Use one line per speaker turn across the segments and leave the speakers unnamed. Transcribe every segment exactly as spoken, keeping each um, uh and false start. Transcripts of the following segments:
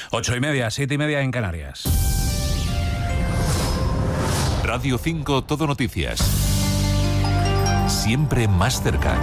Ocho y media, siete y media en Canarias.
Radio cinco Todo Noticias. Siempre más cerca.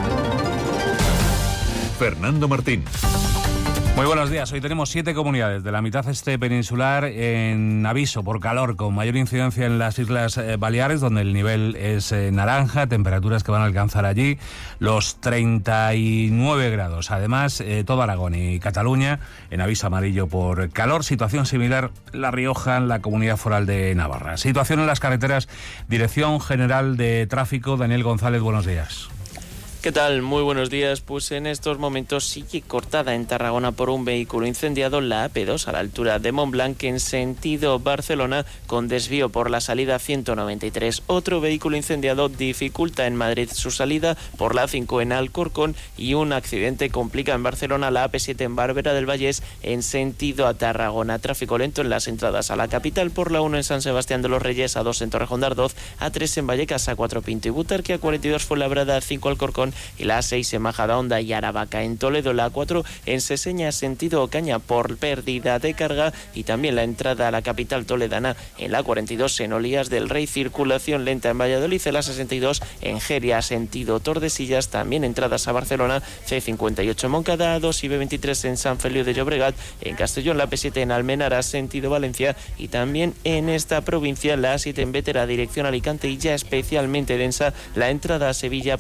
Fernando Martín.
Muy buenos días. Hoy tenemos siete comunidades de la mitad este peninsular en aviso por calor, con mayor incidencia en las Islas Baleares, donde el nivel es eh, naranja, temperaturas que van a alcanzar allí los treinta y nueve grados. Además, eh, todo Aragón y Cataluña en aviso amarillo por calor. Situación similar La Rioja, en la Comunidad Foral de Navarra. Situación en las carreteras. Dirección General de Tráfico, Daniel González, buenos días.
¿Qué tal? Muy buenos días. Pues en estos momentos sigue cortada en Tarragona por un vehículo incendiado la A P dos a la altura de Montblanc en sentido Barcelona, con desvío por la salida ciento noventa y tres. Otro vehículo incendiado dificulta en Madrid su salida por la A cinco en Alcorcón, y un accidente complica en Barcelona la A P siete en Barberá del Vallés en sentido a Tarragona. Tráfico lento en las entradas a la capital por la uno en San Sebastián de los Reyes, A dos en Torrejón de Ardoz, A tres en Vallecas, A cuatro Pinto y Butarque, A cuarenta y dos Fuenlabrada, A cinco Alcorcón y la A seis en Majadahonda y Aravaca. En Toledo la A cuatro en Seseña sentido Ocaña por pérdida de carga, y también la entrada a la capital toledana en la A cuarenta y dos en Olías del Rey. Circulación lenta en Valladolid, en la sesenta y dos en Geria sentido Tordesillas. También entradas a Barcelona, C cincuenta y ocho en Moncada, A dos y B veintitrés en San Feliu de Llobregat. En Castellón la A P siete en Almenara sentido Valencia, y también en esta provincia la A siete en Bétera dirección Alicante, y ya especialmente densa la entrada a Sevilla